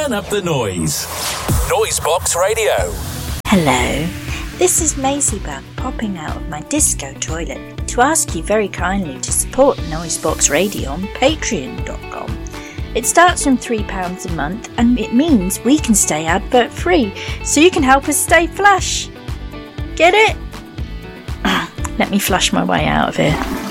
Turn up the noise. Noisebox Radio. Hello, this is Maisie Bug popping out of my disco toilet to ask you very kindly to support Noisebox Radio on patreon.com. It starts from £3 a month and it means we can stay advert free, so you can help us stay flush. Get it? Let me flush my way out of here.